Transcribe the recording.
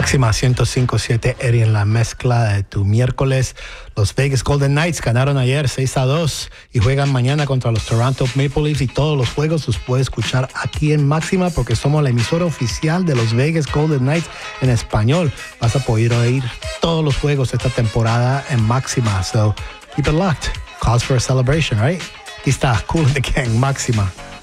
Máxima 105.7, Eddie en la mezcla de tu miércoles. Los Vegas Golden Knights ganaron ayer 6-2 y juegan mañana contra los Toronto Maple Leafs, y todos los juegos los puedes escuchar aquí en Máxima porque somos la emisora oficial de los Vegas Golden Knights en español. Vas a poder oír todos los juegos esta temporada en Máxima. So keep it locked. Cause for a celebration, right? Aquí está Kool and the Gang, Máxima.